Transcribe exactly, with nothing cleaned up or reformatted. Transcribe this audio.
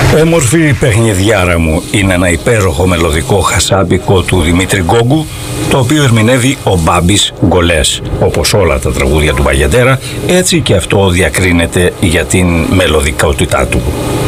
Όμορφη παιχνιδιάρα μου είναι ένα υπέροχο μελωδικό χασάπικο του Δημήτρη Γκόγκου, το οποίο ερμηνεύει ο Μπάμπης Γκολές. Όπως όλα τα τραγούδια του Μπαγιαντέρα, έτσι και αυτό διακρίνεται για την μελωδικότητά του.